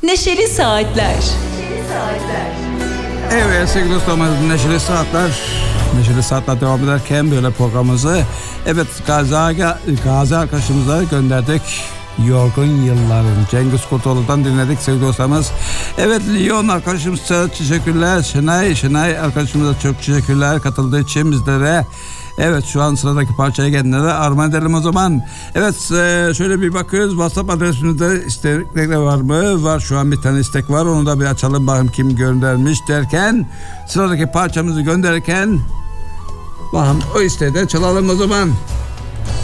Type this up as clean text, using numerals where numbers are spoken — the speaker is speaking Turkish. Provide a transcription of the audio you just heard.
Neşeli Saatler. Evet sevgili dostlarımız, Neşeli Saatler devam ederken böyle programımızı Gazi arkadaşımıza gönderdik. Yorgun Yılların Cengiz Kurtoğlu'dan dinledik sevgili dostlarımız. Evet, Lyon arkadaşımıza teşekkürler. Şenay arkadaşımıza çok teşekkürler katıldığı için bizlere. Evet, şu an sıradaki parçaya kendilere armağan edelim o zaman. Evet, şöyle bir bakıyoruz. WhatsApp adresimizde istekler var mı? Var, şu an bir tane istek var. Onu da bir açalım bakayım kim göndermiş derken. Sıradaki parçamızı gönderirken bakın o isteği de çalalım o zaman.